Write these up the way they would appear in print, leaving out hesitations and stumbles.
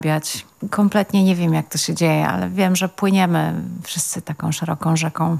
Kompletnie nie wiem, jak to się dzieje, ale wiem, że płyniemy wszyscy taką szeroką rzeką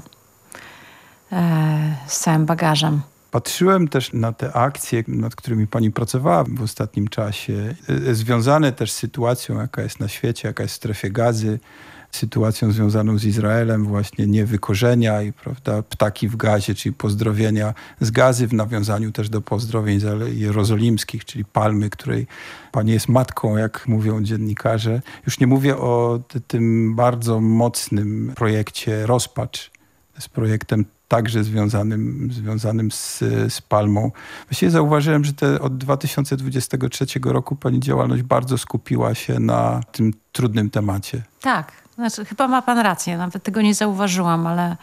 z całym bagażem. Patrzyłem też na te akcje, nad którymi pani pracowała w ostatnim czasie, związane też z sytuacją, jaka jest na świecie, jaka jest w strefie Gazy, sytuacją związaną z Izraelem, właśnie niewykorzenia i prawda, ptaki w gazie, czyli pozdrowienia z Gazy, w nawiązaniu też do pozdrowień jerozolimskich, czyli palmy, której pani jest matką, jak mówią dziennikarze. Już nie mówię o tym bardzo mocnym projekcie Rozpacz, z projektem także związanym z palmą. Właściwie zauważyłem, że od 2023 roku pani działalność bardzo skupiła się na tym trudnym temacie. Tak, znaczy chyba ma pan rację, nawet tego nie zauważyłam, ale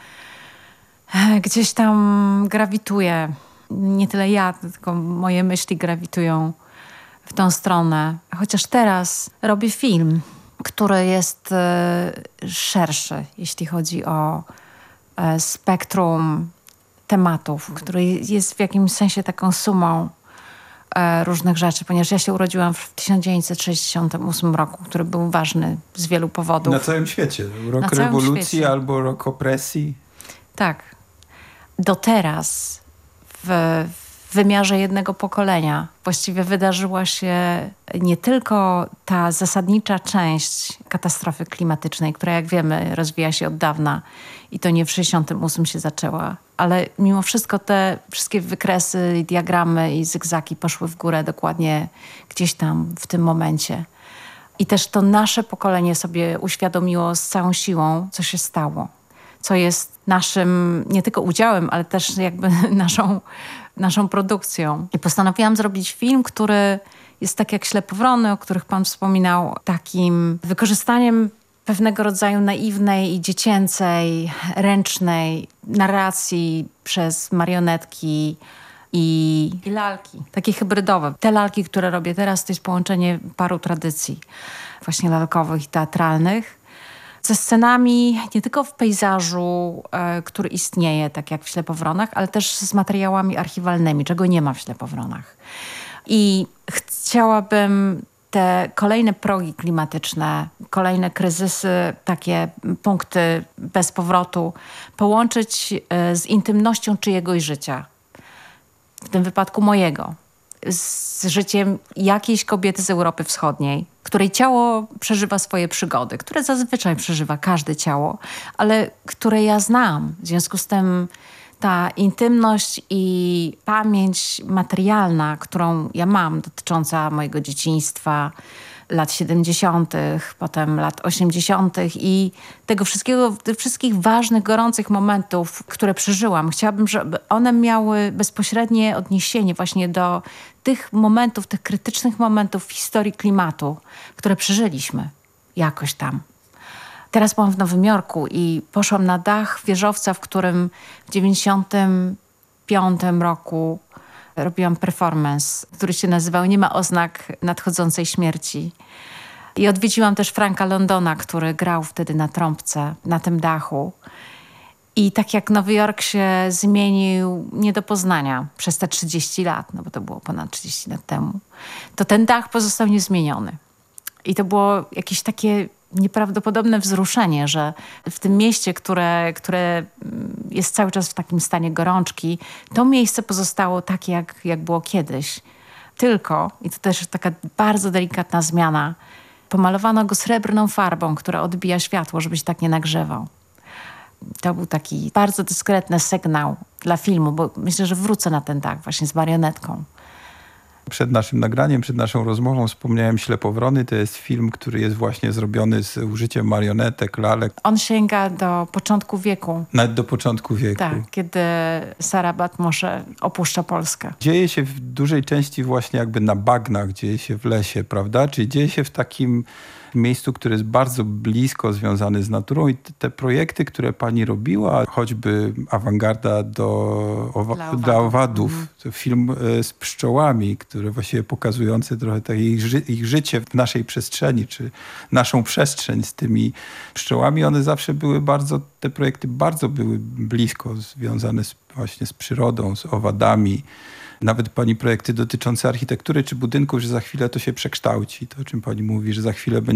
gdzieś tam grawituje. Nie tyle ja, tylko moje myśli grawitują w tą stronę. Chociaż teraz robię film, który jest szerszy, jeśli chodzi o spektrum tematów, który jest w jakimś sensie taką sumą różnych rzeczy, ponieważ ja się urodziłam w 1968 roku, który był ważny z wielu powodów. Na całym świecie. Rok rewolucji albo rok opresji. Tak. Do teraz w wymiarze jednego pokolenia właściwie wydarzyła się nie tylko ta zasadnicza część katastrofy klimatycznej, która jak wiemy rozwija się od dawna i to nie w 68 się zaczęła, ale mimo wszystko te wszystkie wykresy i diagramy i zygzaki poszły w górę dokładnie gdzieś tam w tym momencie. I też to nasze pokolenie sobie uświadomiło z całą siłą, co się stało, co jest naszym nie tylko udziałem, ale też jakby naszą produkcją. I postanowiłam zrobić film, który jest tak jak Ślepowrony, o których pan wspominał, takim wykorzystaniem pewnego rodzaju naiwnej i dziecięcej, ręcznej narracji przez marionetki i lalki, takie hybrydowe. Te lalki, które robię teraz, to jest połączenie paru tradycji właśnie lalkowych i teatralnych, ze scenami nie tylko w pejzażu, który istnieje, tak jak w Ślepowronach, ale też z materiałami archiwalnymi, czego nie ma w Ślepowronach. I chciałabym te kolejne progi klimatyczne, kolejne kryzysy, takie punkty bez powrotu połączyć z intymnością czyjegoś życia. W tym wypadku mojego. Z życiem jakiejś kobiety z Europy Wschodniej, której ciało przeżywa swoje przygody, które zazwyczaj przeżywa każde ciało, ale które ja znam. W związku z tym ta intymność i pamięć materialna, którą ja mam, dotycząca mojego dzieciństwa, lat 70., potem lat 80. i tego wszystkiego, tych wszystkich ważnych, gorących momentów, które przeżyłam. Chciałabym, żeby one miały bezpośrednie odniesienie właśnie do tych momentów, tych krytycznych momentów w historii klimatu, które przeżyliśmy jakoś tam. Teraz byłam w Nowym Jorku i poszłam na dach wieżowca, w którym w 95 roku robiłam performance, który się nazywał Nie ma oznak nadchodzącej śmierci. I odwiedziłam też Franka Londona, który grał wtedy na trąbce na tym dachu. I tak jak Nowy Jork się zmienił nie do poznania przez te 30 lat, no bo to było ponad 30 lat temu, to ten dach pozostał niezmieniony. I to było jakieś takie nieprawdopodobne wzruszenie, że w tym mieście, które jest cały czas w takim stanie gorączki, to miejsce pozostało takie, jak było kiedyś. Tylko, i to też taka bardzo delikatna zmiana, pomalowano go srebrną farbą, która odbija światło, żeby się tak nie nagrzewał. To był taki bardzo dyskretny sygnał dla filmu, bo myślę, że wrócę na ten dach właśnie z marionetką. Przed naszym nagraniem, przed naszą rozmową wspomniałem Ślepowrony. To jest film, który jest właśnie zrobiony z użyciem marionetek, lalek. On sięga do początku wieku. Nawet do początku wieku. Tak, kiedy Sara Batmoshe opuszcza Polskę. Dzieje się w dużej części właśnie jakby na bagnach, dzieje się w lesie, prawda? Czyli dzieje się w takim miejscu, które jest bardzo blisko związane z naturą i te projekty, które pani robiła, choćby Awangarda dla owadów, to film z pszczołami, które właściwie pokazujące trochę tak ich życie w naszej przestrzeni, czy naszą przestrzeń z tymi pszczołami, one zawsze były te projekty bardzo były blisko związane właśnie z przyrodą, z owadami. Nawet pani projekty dotyczące architektury czy budynków, że za chwilę to się przekształci. To, o czym pani mówi, że za chwilę będzie